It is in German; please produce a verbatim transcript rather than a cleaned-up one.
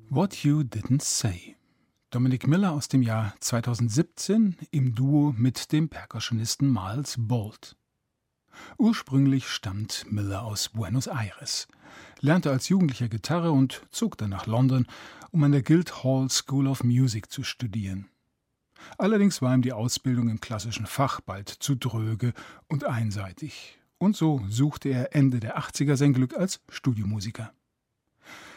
What You Didn't Say. Dominic Miller aus dem Jahr zweitausendsiebzehn im Duo mit dem Percussionisten Miles Bolt. Ursprünglich stammt Miller aus Buenos Aires, lernte als Jugendlicher Gitarre und zog dann nach London, um an der Guildhall School of Music zu studieren. Allerdings war ihm die Ausbildung im klassischen Fach bald zu dröge und einseitig. Und so suchte er Ende der achtziger sein Glück als Studiomusiker.